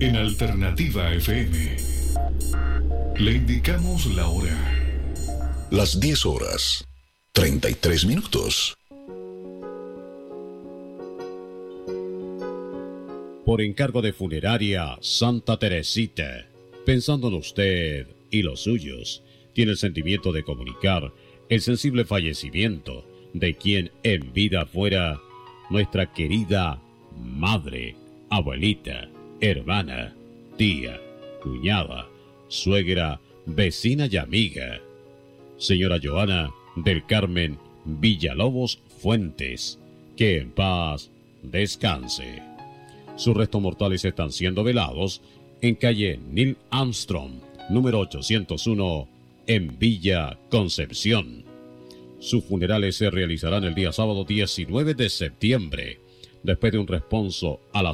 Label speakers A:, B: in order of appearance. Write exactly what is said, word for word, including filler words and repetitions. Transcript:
A: En Alternativa F M le indicamos la hora.
B: Las diez horas, treinta y tres minutos.
C: Por encargo de Funeraria Santa Teresita, pensando en usted y los suyos, tiene el sentimiento de comunicar el sensible fallecimiento de quien en vida fuera nuestra querida madre, abuelita, hermana, tía, cuñada, suegra, vecina y amiga, señora Joana del Carmen Villalobos Fuentes, que en paz descanse. Sus restos mortales están siendo velados en calle Neil Armstrong, número ochocientos uno, en Villa Concepción. Sus funerales se realizarán el día sábado diecinueve de septiembre, después de un responso a las